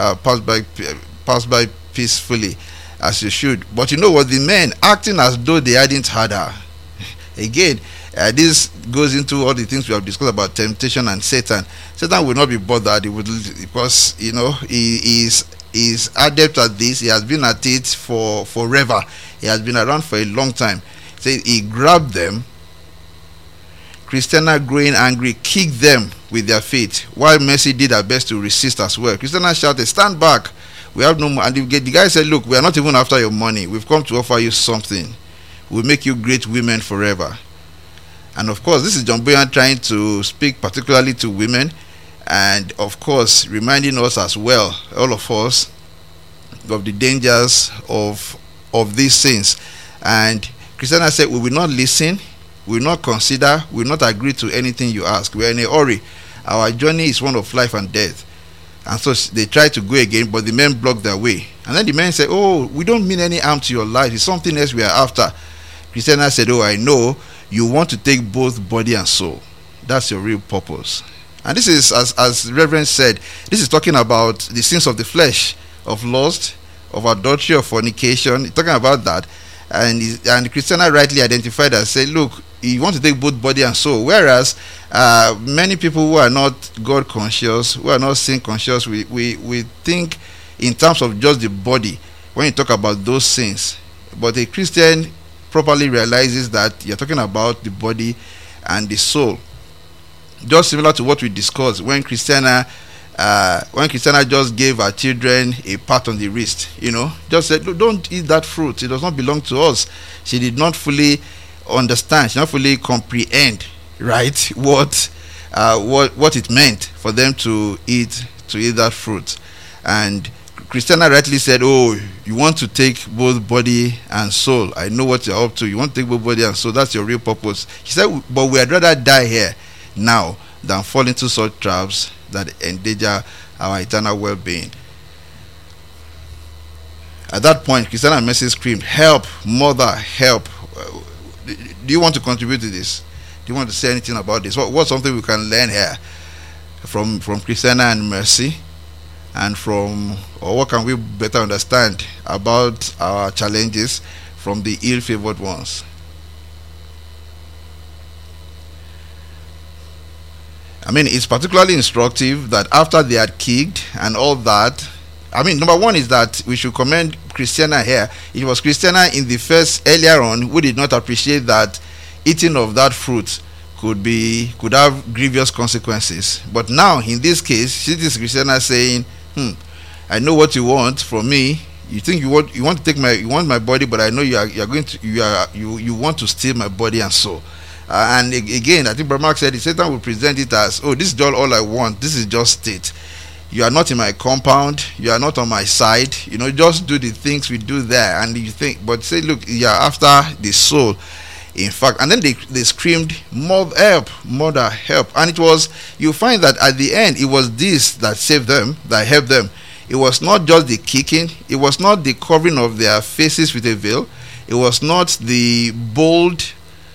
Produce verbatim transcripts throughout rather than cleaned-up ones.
uh, pass by pass by peacefully as you should. But you know what? The men acting as though they hadn't had her. Again, uh, this goes into all the things we have discussed about temptation and Satan. Satan will not be bothered. He would, because you know he is is adept at this. He has been at it for forever. He has been around for a long time. So he grabbed them. Christiana, growing angry, kicked them with their feet, while Mercy did her best to resist as well. Christiana shouted, "Stand back! We have no more." And the, the guy said, "Look, we are not even after your money. We've come to offer you something. We'll make you great women forever." And of course, this is John Bunyan trying to speak particularly to women, and of course, reminding us as well, all of us, of the dangers of of these sins. And Christiana said, "We will not listen. We will not consider, we will not agree to anything you ask. We are in a hurry. Our journey is one of life and death." And so they tried to go again, but the men blocked their way. And then the men said, "Oh, we don't mean any harm to your life. It's something else we are after." Christiana said, "Oh, I know. You want to take both body and soul. That's your real purpose." And this is, as, as Reverend said, this is talking about the sins of the flesh, of lust, of adultery, of fornication. It's talking about that. And, and Christiana rightly identified and said, "Look, you want to take both body and soul." Whereas uh, many people who are not God conscious, who are not sin conscious, we, we, we think in terms of just the body when you talk about those sins. But a Christian properly realizes that you're talking about the body and the soul. Just similar to what we discussed when Christiana uh, when Christiana just gave her children a pat on the wrist, you know, just said, "Look, don't eat that fruit. It does not belong to us." She did not fully understand, she did not fully comprehend, right, what uh, what what it meant for them to eat to eat that fruit. And Christiana rightly said, "Oh, you want to take both body and soul. I know what you're up to. You want to take both body and soul. That's your real purpose." She said, "But we'd rather die here now than fall into such traps that endanger our eternal well-being." At that point, Christiana and Mercy screamed, "Help, mother, help." Uh, do you want to contribute to this? Do you want to say anything about this? What, what's something we can learn here from, from Christiana and Mercy? And from, or what can we better understand about our challenges from the ill-favored ones? I mean, it's particularly instructive that after they had kicked and all that, I mean, number one is that we should commend Christiana here. It was Christiana in the first, earlier on, who did not appreciate that eating of that fruit could be, could have grievous consequences. But now, in this case, she is Christiana saying, hmm, "I know what you want from me. You think you want, you want to take my, you want my body, but I know you are, you are going to, you are, you, you want to steal my body and soul." Uh, and again, I think Brother Mark said, Satan will present it as, "Oh, this is just all I want. This is just it. You are not in my compound. You are not on my side. You know, just do the things we do there." And you think, but say, "Look, you are after the soul." In fact, and then they, they screamed, "Mother, help, mother, help." And it was, you find that at the end, it was this that saved them, that helped them. It was not just the kicking. It was not the covering of their faces with a veil. It was not the bold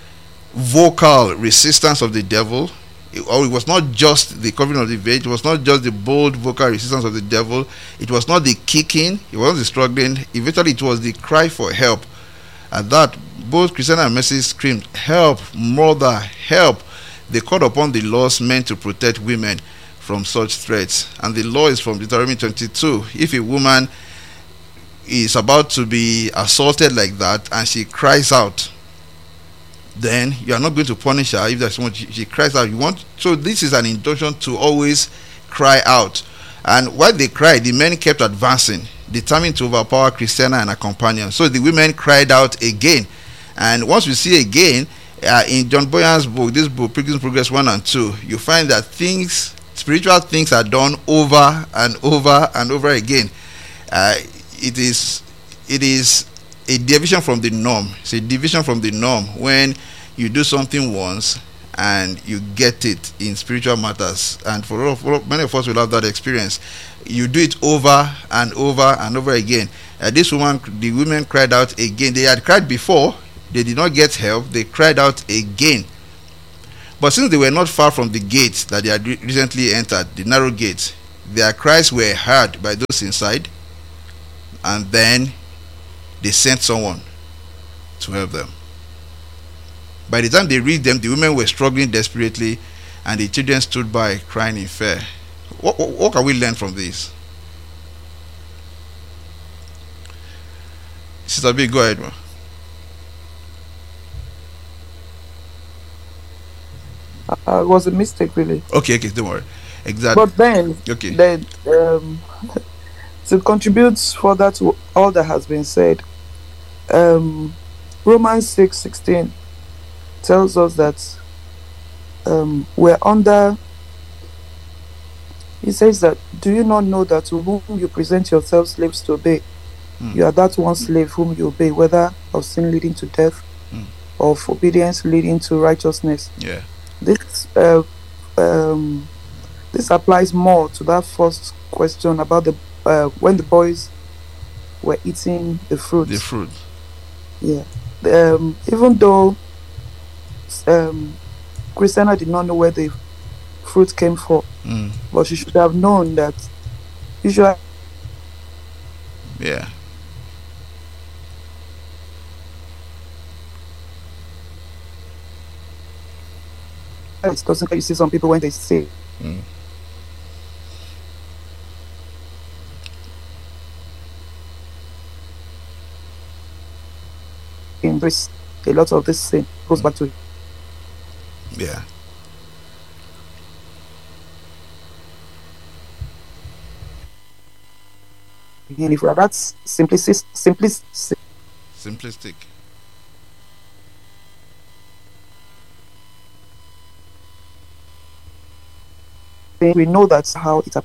vocal resistance of the devil. It, or it was not just the covering of the veil. It was not just the bold vocal resistance of the devil. It was not the kicking. It wasn't the struggling. Eventually, it was the cry for help. At that, both Christiana and Mercy screamed, "Help, mother, help." They called upon the laws meant to protect women from such threats. And the law is from Deuteronomy twenty-two. If a woman is about to be assaulted like that and she cries out, then you are not going to punish her. If that's what she, she cries out, you want. So this is an injunction to always cry out. And while they cried, the men kept advancing, determined to overpower Christiana and her companion. So the women cried out again. And once we see again, uh, in John Bunyan's book, this book, Pilgrim's Progress one and two, you find that things, spiritual things are done over and over and over again. Uh, it is, it is a deviation from the norm. It's a deviation from the norm when you do something once and you get it in spiritual matters. And for, all, for all, many of us will have that experience. You do it over and over and over again. Uh, this woman, the women cried out again. They had cried before. They did not get help. They cried out again. But since they were not far from the gate that they had recently entered, the narrow gate, their cries were heard by those inside, and then they sent someone to help them. By the time they reached them, the women were struggling desperately, and the children stood by crying in fear. What, what, what can we learn from this? Sister B, go ahead, man. Uh, it was a mistake, really. Okay, okay, don't worry. Exactly. But then, Okay. then um, to contribute further to all that has been said, um, Romans six sixteen tells us that um, we're under. He says that, do you not know that to whom you present yourselves slaves to obey, Hmm. you are that one slave whom you obey, whether of sin leading to death, Hmm. or of obedience leading to righteousness. Yeah. This uh, um, this applies more to that first question about the uh, when the boys were eating the fruit. The fruit. Yeah. Um, even though um, Christiana did not know where the fruit came from, Hmm. but she should have known that usually Yeah. it doesn't. You see some people when they say Hmm. embrace a lot of this sin goes back to Yeah. him. If we are that simply simply Simplistic. we know that's how it applies.